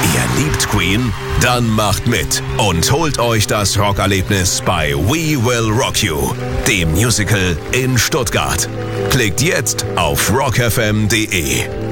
Ihr liebt Queen? Dann macht mit und holt euch das Rockerlebnis bei We Will Rock You, dem Musical in Stuttgart. Klickt jetzt auf rockfm.de.